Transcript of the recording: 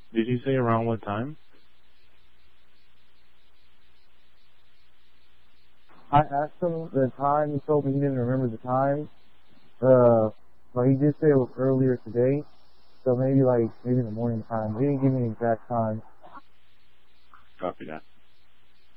Did you say around what time? I asked him the time. He told me he didn't remember the time. But he did say it was earlier today. So maybe in the morning time. He didn't give me an exact time. Copy that.